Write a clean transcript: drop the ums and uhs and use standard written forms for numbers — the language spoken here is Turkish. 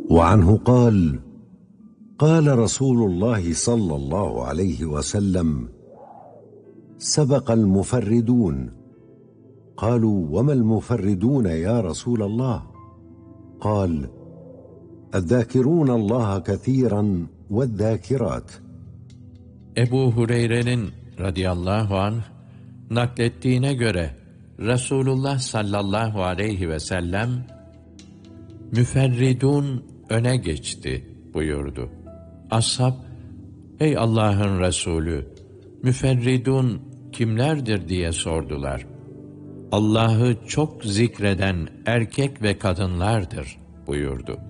وعنه قال: قال رسول الله صلى الله عليه وسلم: سبق المفردون. قالوا: وما المفردون يا رسول الله؟ قال: الذاكرون الله كثيرا والذاكرات. Ebu Hureyre'nin radıyallahu anh naklettiğine göre Resulullah sallallahu aleyhi ve sellem müferridun öne geçti buyurdu. Ashab, ey Allah'ın Resulü, müferridun kimlerdir diye sordular. Allah'ı çok zikreden erkek ve kadınlardır buyurdu.